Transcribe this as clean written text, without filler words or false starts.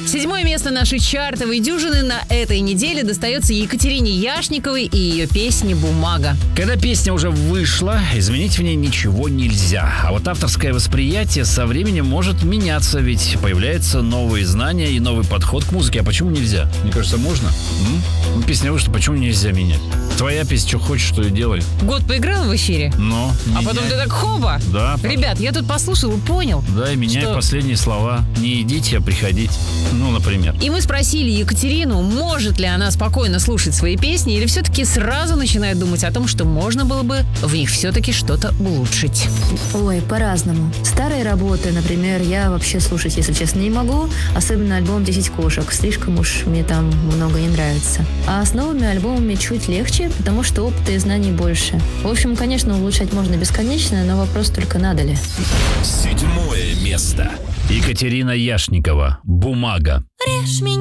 7-е место нашей чартовой дюжины на этой неделе достается Екатерине Яшниковой и ее песне «Бумага». Когда песня уже вышла, изменить в ней ничего нельзя. А вот авторское восприятие со временем может меняться, ведь появляются новые знания и новый подход к музыке. А почему нельзя? Мне кажется, можно. Песня вышла, почему нельзя менять? Твоя песня, что хочешь, что и делай. Год поиграл в эфире, но а потом ты так хоба. Да. Ребят, я тут послушал и понял. Да, и меняй последние слова. Не идите, а приходите. Ну, например. И мы спросили Екатерину, может ли она спокойно слушать свои песни, или все-таки сразу начинает думать о том, что можно было бы в них все-таки что-то улучшить. Ой, по-разному. Старые работы, например, я вообще слушать, если честно, не могу. Особенно альбом «10 кошек». Слишком уж мне там много не нравится. А с новыми альбомами чуть легче, потому что опыта и знаний больше. В общем, конечно, улучшать можно бесконечно, но вопрос только надо ли. 7-е место. Екатерина Яшникова. «Бумага».